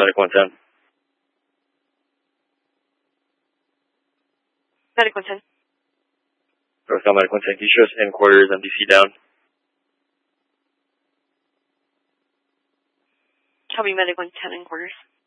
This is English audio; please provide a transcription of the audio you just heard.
Medic 110. Medic 110. Northbound Medic 110, can you show us in quarters, MDC down? Copy Medic 110 in quarters.